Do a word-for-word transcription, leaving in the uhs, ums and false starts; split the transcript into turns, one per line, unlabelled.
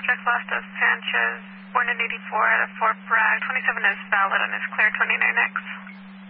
Subject last as Sanchez, born in eighty-four at a Fort Bragg. twenty-seven is valid and is clear. twenty-nine X.